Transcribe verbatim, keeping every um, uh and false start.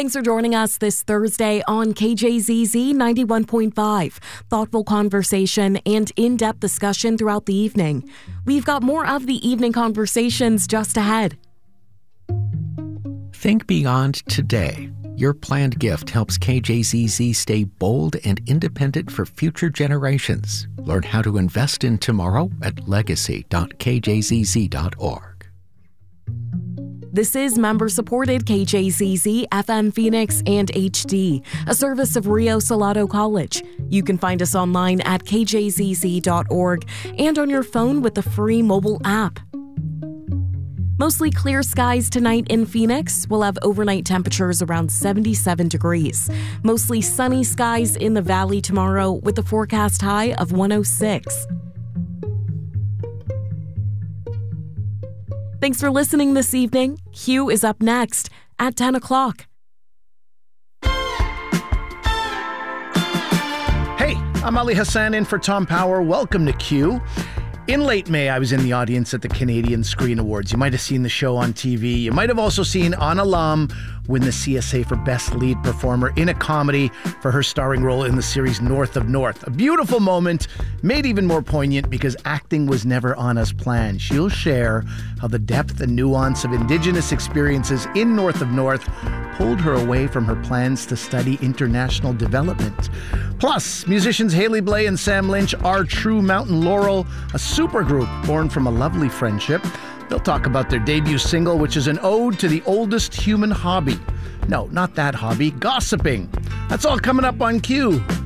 Thanks for joining us this Thursday on K J Z Z ninety-one point five. Thoughtful conversation and in-depth discussion throughout the evening. We've got more of the evening conversations just ahead. Think beyond today. Your planned gift helps K J Z Z stay bold and independent for future generations. Learn how to invest in tomorrow at legacy dot k j z z dot org. This is member-supported K J Z Z F M Phoenix and H D, a service of Rio Salado College. You can find us online at k j z z dot org and on your phone with the free mobile app. Mostly clear skies tonight in Phoenix. We'll have overnight temperatures around seventy-seven degrees. Mostly sunny skies in the valley tomorrow with a forecast high of one oh six. Thanks for listening this evening. Q is up next at ten o'clock. Hey, I'm Ali Hassan in for Tom Power. Welcome to Q. In late May, I was in the audience at the Canadian Screen Awards. You might have seen the show on T V. You might have also seen Anna Lam win the C S A for Best Lead Performer in a Comedy for her starring role in the series North of North. A beautiful moment, made even more poignant because acting was never Anna's plan. She'll share how the depth and nuance of Indigenous experiences in North of North pulled her away from her plans to study international development. Plus, musicians Haley Blay and Sam Lynch are True Mountain Laurel, a supergroup born from a lovely friendship. They'll talk about their debut single, which is an ode to the oldest human hobby. No, not that hobby, gossiping. That's all coming up on Q.